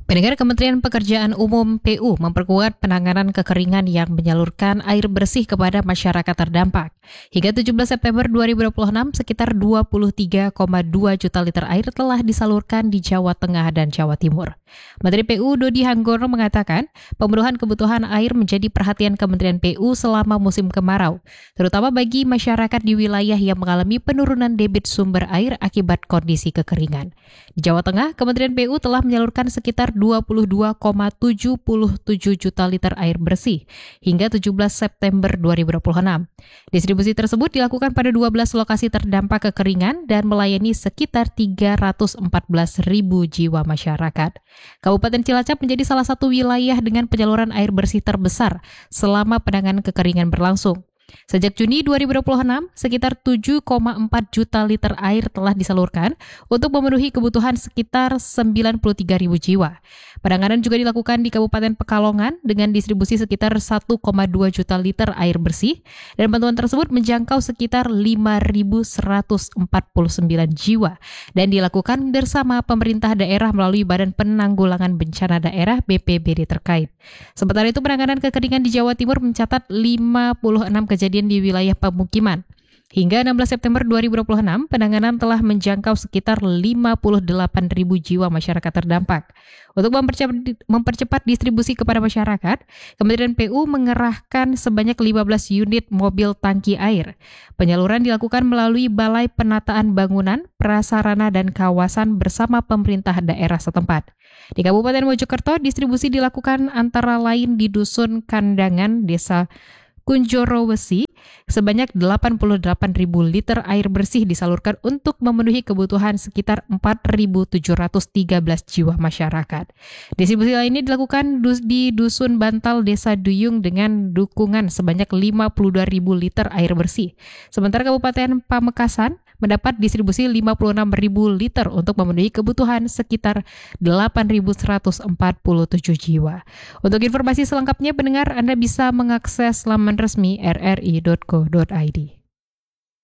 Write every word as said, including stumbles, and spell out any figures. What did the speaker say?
Pendengar, Kementerian Pekerjaan Umum P U memperkuat penanganan kekeringan yang menyalurkan air bersih kepada masyarakat terdampak. Hingga tujuh belas September dua ribu dua puluh enam, sekitar dua puluh tiga koma dua juta liter air telah disalurkan di Jawa Tengah dan Jawa Timur. Menteri P U Dodi Hanggono mengatakan, pemenuhan kebutuhan air menjadi perhatian Kementerian P U selama musim kemarau, terutama bagi masyarakat di wilayah yang mengalami penurunan debit sumber air akibat kondisi kekeringan. Di Jawa Tengah, Kementerian P U telah menyalurkan sekitar dua puluh dua koma tujuh tujuh juta liter air bersih hingga tujuh belas September dua ribu dua puluh enam. Distribusi tersebut dilakukan pada dua belas lokasi terdampak kekeringan dan melayani sekitar tiga ratus empat belas ribu jiwa masyarakat. Kabupaten Cilacap menjadi salah satu wilayah dengan penyaluran air bersih terbesar selama penanganan kekeringan berlangsung. Sejak Juni dua ribu dua puluh enam, sekitar tujuh koma empat juta liter air telah disalurkan untuk memenuhi kebutuhan sekitar sembilan puluh tiga ribu jiwa. Penanganan juga dilakukan di Kabupaten Pekalongan dengan distribusi sekitar satu koma dua juta liter air bersih, dan bantuan tersebut menjangkau sekitar lima ribu seratus empat puluh sembilan jiwa dan dilakukan bersama pemerintah daerah melalui Badan Penanggulangan Bencana Daerah B P B D terkait. Sementara itu, penanganan kekeringan di Jawa Timur mencatat lima puluh enam kejadian di wilayah pemukiman. Hingga enam belas September dua ribu dua puluh enam, penanganan telah menjangkau sekitar lima puluh delapan ribu jiwa masyarakat terdampak. Untuk mempercepat, mempercepat distribusi kepada masyarakat, Kementerian P U mengerahkan sebanyak lima belas unit mobil tangki air. Penyaluran dilakukan melalui Balai Penataan Bangunan, Prasarana dan Kawasan bersama pemerintah daerah setempat. Di Kabupaten Mojokerto, distribusi dilakukan antara lain di Dusun Kandangan, Desa Kunjoro Wesi, sebanyak delapan puluh delapan ribu liter air bersih disalurkan untuk memenuhi kebutuhan sekitar empat ribu tujuh ratus tiga belas jiwa masyarakat. Distribusi lainnya dilakukan di Dusun Bantal, Desa Duyung dengan dukungan sebanyak lima puluh dua ribu liter air bersih. Sementara Kabupaten Pamekasan mendapat distribusi lima puluh enam ribu liter untuk memenuhi kebutuhan sekitar delapan ribu seratus empat puluh tujuh jiwa. Untuk informasi selengkapnya, pendengar, Anda bisa mengakses laman resmi r r i dot co dot i d.